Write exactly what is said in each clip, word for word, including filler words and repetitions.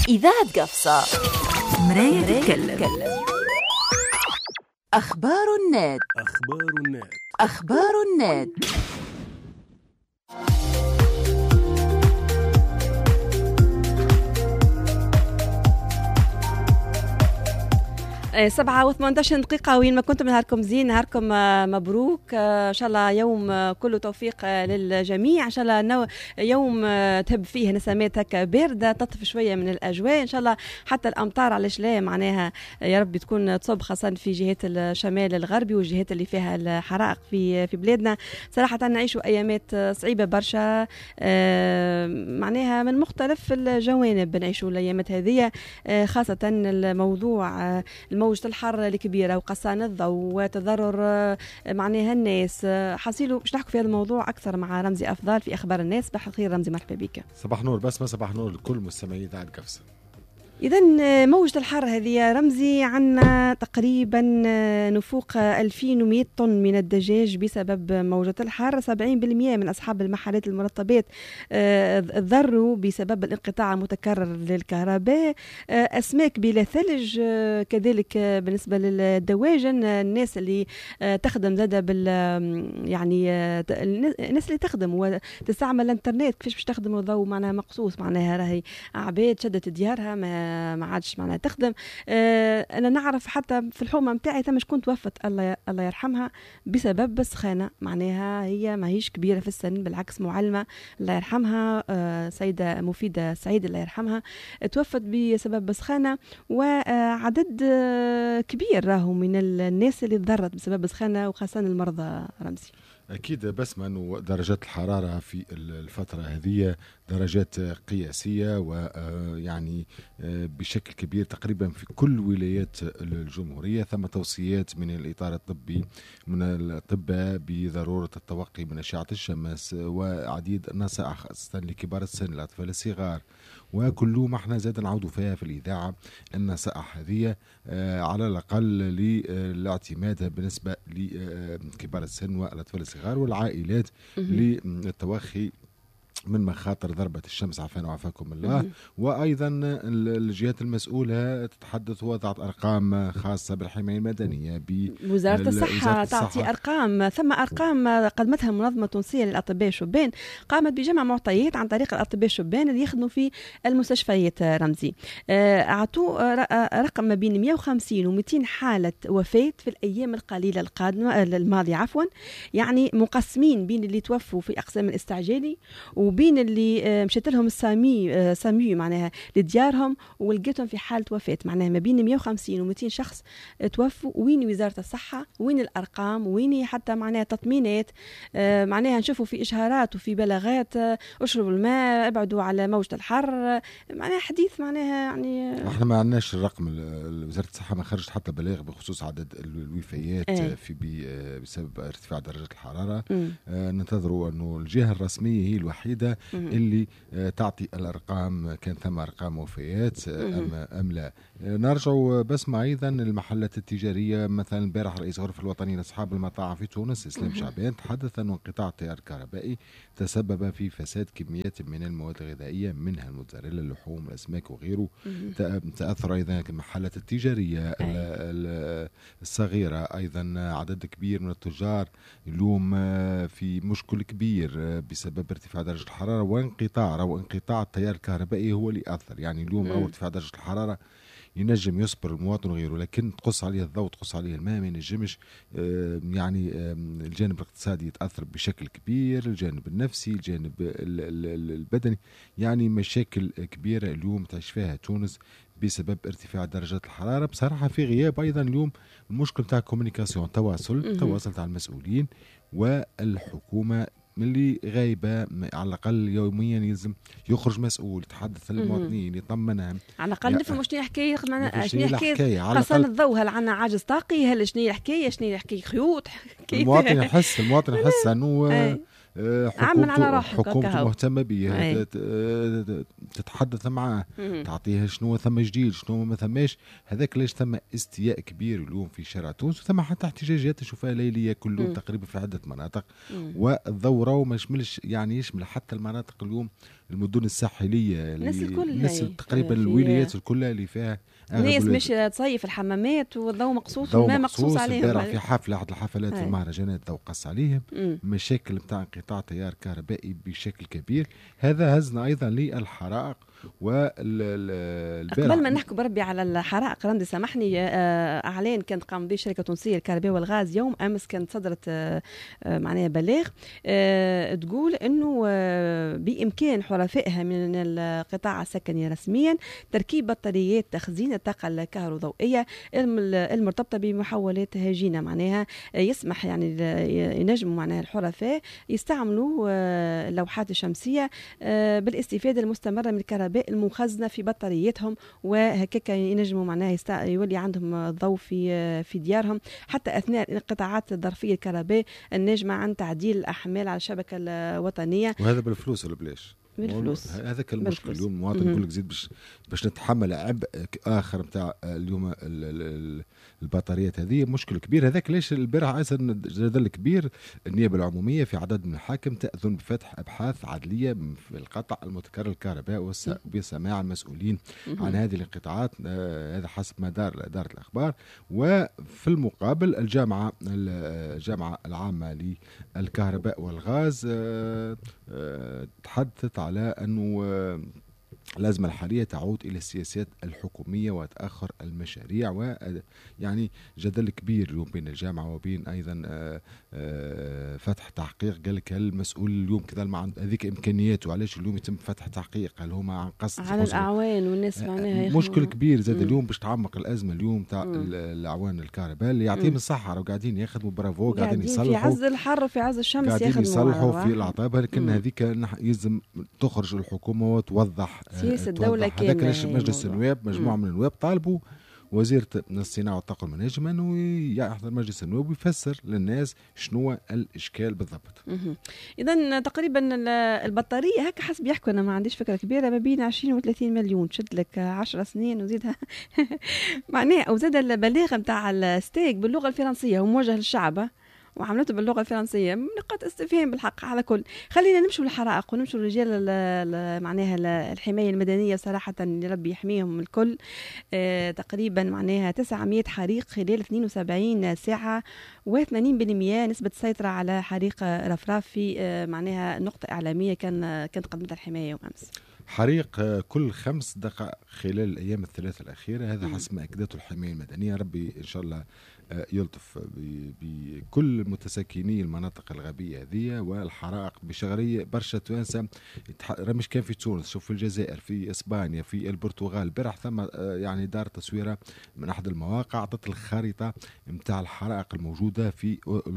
إذاعة قفصة مراية تتكلم. أخبار النت أخبار النت أخبار النت سبعة وثمانية عشر دقيقة. وين ما كنتم نهاركم زين، نهاركم مبروك إن شاء الله. يوم كله توفيق للجميع إن شاء الله. يوم تهب فيه نسمات هكا باردة، تطفي شوية من الأجواء إن شاء الله. حتى الأمطار علاش لا، معناها يا رب تكون تصب خاصة في جهات الشمال الغربي والجهات اللي فيها الحرائق في في بلادنا. صراحة نعيشوا أيامات صعيبة برشا، معناها من مختلف الجوانب نعيشوا الأيامات هذه، خاصة الموضوع موجة الحر الكبيرة وقصان الضوء وتضرر معناها الناس. حصيلوا باش نحكوا في هذا الموضوع أكثر مع رمزي أفضل في أخبار الناس. صباح الخير رمزي، مرحبا بك. صباح نور. بس ما صباح نور لكل مستمعي إذاعة قفصة. إذن موجة الحر هذه رمزي عنا تقريبا نفوق ألفين ومئة طن من الدجاج بسبب موجة الحر. سبعين بالمئة من أصحاب المحلات المرطبات ضروا بسبب الانقطاع المتكرر للكهرباء. أسماك بلا ثلج كذلك. بالنسبة للدواجن، الناس اللي تخدم زادة بال يعني الناس اللي تخدم وتستعمل الانترنت كيفاش باش تخدم الضوء معناها مقصوص، معناها راهي عباد شدت ديارها ما ما عادش معناها تخدم. آه انا نعرف حتى في الحومه نتاعي ثم شكون توفت الله الله يرحمها بسبب السخانه، معناها هي ما هيش كبيره في السن، بالعكس معلمه الله يرحمها، آه سيده مفيده سعيد الله يرحمها، توفت بسبب السخانه. وعدد آه كبير راهو من الناس اللي تضررت بسبب السخانه وخاصه المرضى. رمزي أكيد بسمع أنه درجات الحرارة في الفترة هذه درجات قياسية، ويعني بشكل كبير تقريبا في كل ولايات الجمهورية. ثم توصيات من الإطار الطبي من الأطباء بضرورة التوقي من أشعة الشمس، وعديد النصائح خاصة لكبار السن الأطفال الصغار. وكلهم احنا زاد نعودوا فيها في الإذاعة النصائح هذه على الأقل للاعتماد بالنسبة لكبار السن والأطفال الصغار والعائلات للتوخي من مخاطر ضربة الشمس عافانا وعافاكم الله. وأيضا الجهات المسؤولة تتحدث وضعت أرقام خاصة بالحماية المدنية. وزارة الصحة تعطي أرقام. ثم أرقام قدمتها المنظمة التونسية للأطباء الشبان، قامت بجمع معطيات عن طريق الأطباء الشبان اللي يخدموا في المستشفيات. رمزي أعطوا رقم ما بين مئة وخمسين و مئتين حالة وفاة في الأيام القليلة القادمة الماضية عفوا، يعني مقسمين بين اللي توفوا في أقسام الاستعجالي وبين اللي مشت لهم السامي سامي معناها لديارهم ولقيتهم في حالة وفاة. معناها ما بين مئة وخمسين و مئتين شخص توفوا. وين وزارة الصحة؟ وين الأرقام؟ وين حتى معناها تطمينات؟ معناها نشوفوا في إشهارات وفي بلاغات اشربوا الماء، ابعدوا على موجة الحر، معناها حديث معناها يعني احنا ما عندناش الرقم. وزارة الصحة ما خرجت حتى بلاغ بخصوص عدد الوفيات ايه. في بسبب ارتفاع درجة الحرارة. آه ننتظروا أنه الجهة الرسمية هي الوحيدة اللي تعطي الأرقام، كان ثم أرقام وفيات أم, أم لا. نرجع بسمع أيضا المحلات التجارية. مثلا امبارح رئيس غرفة الوطنية لأصحاب المطاعم في تونس إسلام شعبان تحدث أن انقطاع التيار الكهربائي تسبب في فساد كميات من المواد الغذائية منها الموتزاريلا، اللحوم، الأسماك وغيره. تأثر أيضا المحلات التجارية الصغيرة. أيضا عدد كبير من التجار اليوم في مشكل كبير بسبب ارتفاع درجة الحرارة وانقطاع أو انقطاع التيار الكهربائي هو اللي أثر. يعني اليوم أو ارتفاع درجة الحرارة ينجم يصبر المواطن وغيره، لكن تقص عليه الضوء تقص عليه الماء ما ينجمش. آه يعني آه الجانب الاقتصادي يتأثر بشكل كبير، الجانب النفسي، الجانب البدني، يعني مشاكل كبيرة اليوم تعيش فيها تونس بسبب ارتفاع درجة الحرارة. بصراحة في غياب أيضا اليوم المشكل تاع الكوميونيكاسيون، تواصل تواصل تاع المسؤولين والحكومة من اللي غايبة. على الأقل يوميا يلزم يخرج مسؤول يتحدث للمواطنين يطمنهم على الأقل نفهم شنو يحكي شنو يحكي قصان الضوء. هل عنا عاجز طاقي؟ هل شنو يحكي شنو يحكي خيوط؟ المواطن يحس المواطن يحس أنه حكومته, حكومته مهتمة به، تتحدث معه، تعطيها شنو ثم جديد شنو ما ثماش. هذاك ليش ثم استياء كبير اليوم في شارع تونس، وثم حتى احتجاجات نشوفها ليلية كله مم. تقريبا في عدة مناطق. والضوء راهو ما يشملش، يعني يشمل حتى المناطق اليوم المدن الساحليه، الناس الكل الناس تقريبا الولايات الكلها اللي فيها الناس مش تصيف الحمامات والضوء مقصوص والماء مقصوص, مقصوص عليهم. البارح في حفله احد الحفلات في المهرجانات ضوء قص عليهم م. مشاكل نتاع انقطاع تيار كهربائي بشكل كبير. هذا هزنا ايضا للحرائق. والبارح قبل ما نحكي بربي على الحرائق رمزي سامحني، اعلان كانت قام به شركه تونسيه للكهرباء والغاز يوم امس، كانت صدرت معناها بلاغ تقول انه بامكان حرفائها من القطاع السكني رسميا تركيب بطاريات تخزين الطاقه الكهروضوئيه المرتبطه بمحولات هجينه، معناها يسمح يعني ينجموا معناها الحرفاء يستعملوا اللوحات الشمسيه بالاستفاده المستمره من الكهرباء المخزنه في بطارياتهم، وهكاك ينجموا معناها يستع... يولي عندهم الضوء في في ديارهم حتى اثناء الانقطاعات الظرفيه الكهرباء الناجمه عن تعديل الاحمال على الشبكه الوطنيه. وهذا بالفلوس ولا بلاش؟ بالفلوس. هذا المشكل اليوم المواطن يقول لك زيد باش باش نتحمل عبء اخر نتاع اليوم البطاريات هذه مشكل كبير. هذاك ليش البارح ايضا جدل كبير النيابه العموميه في عدد من الحاكم تاذن بفتح ابحاث عدليه في القطع المتكرر للكهرباء وبسماع المسؤولين عن هذه الانقطاعات، هذا حسب ما دار اداره الاخبار. وفي المقابل الجامعه الجامعه العامه للكهرباء والغاز تحدثت على أنه الأزمة الحالية تعود إلى السياسات الحكومية وتأخر المشاريع، ويعني جدل كبير اليوم بين الجامعة وبين أيضا فتح تحقيق. قال لك المسؤول اليوم كذا ما هذيك إمكانياته، علاش اليوم يتم فتح تحقيق؟ هل هما عن قصد على الأعوان والناس معناها مشكل كبير زاد اليوم باش تعمق الأزمة اليوم تاع الأعوان الكهرباء اللي يعطيهم الصحة وقاعدين يخدموا برافو، قاعدين يصلحوا في عز الحر وفي عز الشمس قاعدين يصلحوا في العطابة، لكن هذيك يلزم تخرج الحكومة وتوضح سياسة الدولة كاملة. هذاك ليش مجلس النواب مجموعة من النواب طالبوا وزيرة الصناعة والطاقة والمناجم أنه يحضر مجلس النواب ويفسر للناس شنو الإشكال بالضبط. إذن تقريبا البطارية هكا حسب يحكوا، أنا ما عنديش فكرة كبيرة، ما بين عشرين وثلاثين مليون، تشد لك عشر سنين وزيدها معناها. أو زاد البلاغ متاع الستيك باللغة الفرنسية وموجه للشعب وعملته باللغه الفرنسيه، نقاط استفهام بالحق. على كل خلينا نمشوا للحرائق ونمشوا لرجال معناها الحمايه المدنيه صراحه اللي ربي يحميهم الكل. آه تقريبا معناها تسعمائة حريق خلال اثنين وسبعين ساعه وثمانين بالمئة نسبه السيطره على حريق رفراف في آه معناها نقطه اعلاميه كان كانت قدمتها الحمايه يوم امس. حريق كل خمس دقائق خلال الايام الثلاث الاخيره، هذا حسب ما اكدته الحمايه المدنيه. ربي ان شاء الله يلطف بكل متساكني المناطق الغابيه هذه. والحرائق بشغريه برشا توانسه مش كان في تونس، شوف في الجزائر، في اسبانيا، في البرتغال. البارح ثم يعني دار تصويره من احد المواقع عطت الخريطه نتاع الحرائق الموجوده في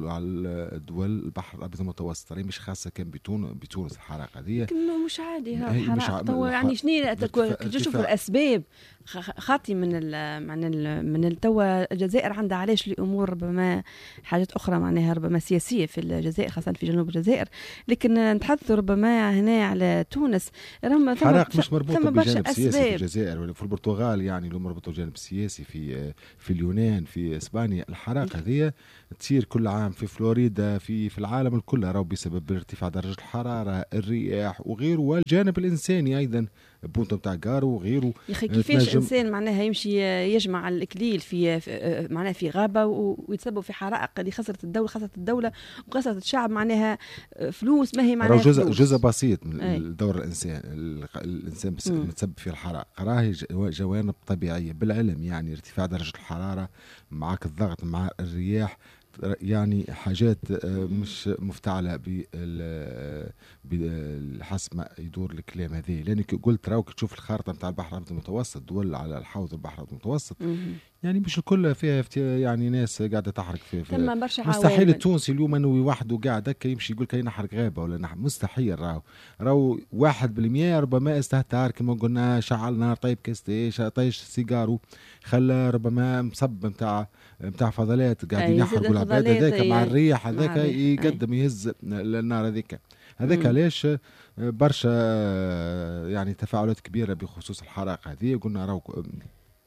دول البحر الابيض المتوسط، يعني مش خاصه كان بتون بتونس الحرائق هذه، لكنه مش عادي الحرائق. تو يعني شنو تشوف الاسباب خاطي من ال من ال من التوا الجزائر عندها علاش لامور ربما حاجات اخرى معناها ربما سياسيه في الجزائر خاصه في جنوب الجزائر، لكن نتحدث ربما هنا على تونس رغم حرائق مش مربوطه بجانب سياسي في الجزائر ولا في البرتغال، يعني لو مربوطه بجانب سياسي في في اليونان في اسبانيا. الحرائق هذه تصير كل عام في فلوريدا في في العالم الكل، راهو بسبب ارتفاع درجه الحراره، الرياح وغيره، والجانب الانساني ايضا بونتو بتاع جارو وغيره. يا اخي كيفاش انسان معناها يمشي يجمع الاكليل في معناها في غابه ويتسبب في حرائق اللي خسرت الدوله خسرت الدوله وخسرت الشعب معناها فلوس ما هي معناها جزء جزء بسيط من الدور الانسان الانسان متسبب في الحرائق، راهي جوانب طبيعيه بالعلم، يعني ارتفاع درجه الحراره معك الضغط مع الرياح، يعني حاجات مش مفتعلة بحسب ما يدور الكلام هذه. لأنك قلت راوك تشوف الخارطة متاع البحر الأبيض المتوسط، دول على الحوض البحر المتوسط، يعني مش الكل فيها يعني ناس قاعدة تحرق في, في مستحيل التونسي اليوم أنه وحده قاعد هكا يمشي يقول كي نحرق غابة ولا نحرق، مستحيل. راهو راهو واحد بالمية ربما استهتار كما قلنا، شعل نار، طيب كاستيش، طيش سيجارو، خلى ربما مصب متاع متاع فضلات قاعدين يحرقوا العباد هذاك مع الريح هذاك يقدم يهز النار هذيك. هذاك علاش برشا يعني تفاعلات كبيرة بخصوص الحرائق هذه. قلنا راهو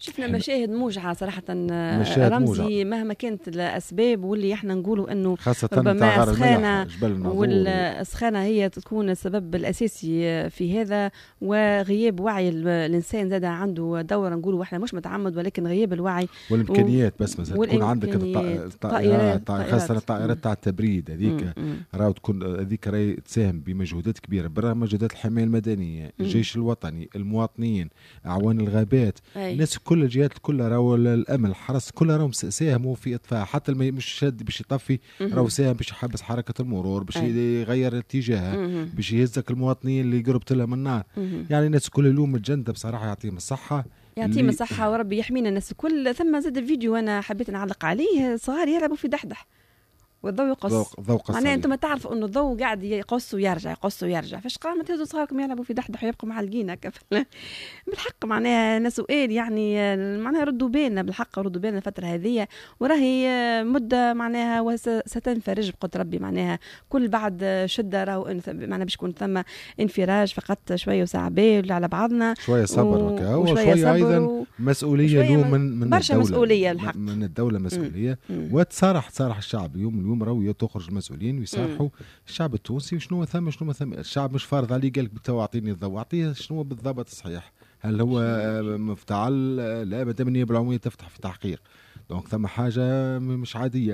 شفنا مشاهد موجعة صراحة مشاهد رمزي موجعة. مهما كانت الأسباب، واللي احنا نقولوا أنه خاصة ربما السخانة والسخانة هي تكون السبب الأساسي في هذا، وغياب وعي الإنسان زاد عنده دورة، نقولوا احنا مش متعمد ولكن غياب الوعي والإمكانيات. و... بس مثلا تكون عندك الطائرات، خاصة الطائرات تاع التبريد هذيك راهو تكون هذيك راهي تساهم بمجهودات كبيرة، برا مجهودات الحماية المدنية، الجيش الوطني، المواطنين، أعوان الغابات، أي. الناس كل الجهات كلها راهو الأمن الحرس كلها راهم ساهموا في إطفاء، حتى مش شاد باش يطفي راهو ساهم باش يحبس حركة المرور، باش يغير اتجاهها، باش يهزك المواطنين اللي قربت لها من النار. يعني الناس كل اليوم متجندة بصراحة، يعطيهم الصحة يعطيهم الصحة وربي يحمينا الناس الكل. ثم زاد فيديو أنا حبيت نعلق عليه، صغار يلعبوا في دحدح والضوء يقص، معناها انتم تعرفوا انه الضوء قاعد يقص ويرجع يقص ويرجع، فاش قامت تهزوا صغاركم يلعبوا في دحدح ويبقوا معلقين هكا بالحق؟ معناها أنا سؤال يعني معناها ردوا بالنا بالحق، ردوا بالنا الفتره هذه، وراهي مده معناها وستنفرج بقدر ربي، معناها كل بعد شده راهو معناها باش يكون ثم انفراج، فقط شويه وساعه بال على بعضنا، شويه صبر و... وشويه ايضا و... مسؤوليه اليوم من من برشا الدوله، مسؤوليه الحق من الدوله مسؤوليه، وتصارح تصارح الشعب اليوم اليوم راهو تخرج المسؤولين ويصارحوا الشعب التونسي وشنو ثم شنو ثم. الشعب مش فارض عليه قال لك بتو اعطيني الضوء، اعطيه شنو بالضبط الصحيح، هل هو مفتعل؟ لا، ما دام النيابه العموميه تفتح في تحقيق، دونك ثم حاجه مش عاديه.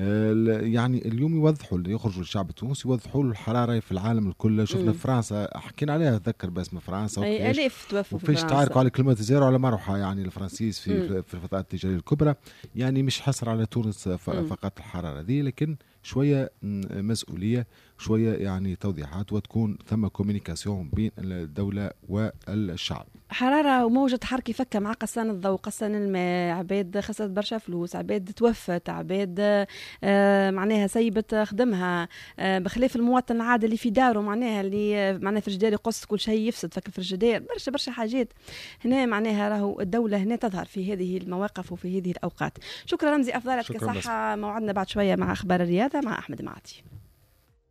يعني اليوم يوضحوا يخرجوا الشعب التونسي يوضحوا له الحراره في العالم الكل. شفنا في فرنسا حكينا عليها، تذكر باسم فرنسا اي الاف توفوا في فرنسا، تعاركوا على كلمه زيرو على مروحه، يعني الفرنسيس في مم. في الفترات التجاريه الكبرى، يعني مش حصر على تونس فقط الحراره ذي، لكن شويه مسؤوليه، شويه يعني توضيحات، وتكون ثم كوميونيكاسيون بين الدوله والشعب. حراره وموجه حر كيفك مع قصان الضوء قصان الماء، عباد خسرت برشا فلوس، عباد توفت، عباد آه معناها سيبت خدمها، آه بخلاف المواطن العادي اللي في داره، معناها اللي معناها فرجدار يقص كل شيء يفسد فك الفرجدار، برشا برشا حاجات هنا معناها راهو الدوله هنا تظهر في هذه المواقف وفي هذه الاوقات. شكرا رمزي، افضلك صحه. موعدنا بعد شويه مع اخبار الرياضه مع احمد معاتي.